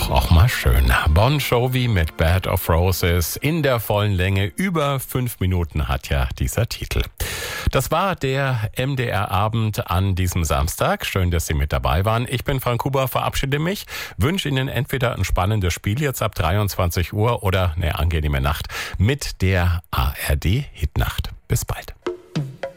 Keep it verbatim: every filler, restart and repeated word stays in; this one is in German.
doch auch mal schön. Bon Jovi mit Bed of Roses in der vollen Länge. Über fünf Minuten hat ja dieser Titel. Das war der M D R-Abend an diesem Samstag. Schön, dass Sie mit dabei waren. Ich bin Frank Huber, verabschiede mich. Wünsche Ihnen entweder ein spannendes Spiel jetzt ab dreiundzwanzig Uhr oder eine angenehme Nacht mit der A R D Hitnacht. Bis bald.